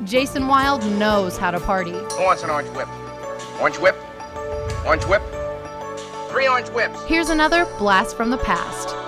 Jason Wilde knows how to party. Who wants an orange whip? Orange whip? Orange whip? 3 orange whips. Here's another blast from the past.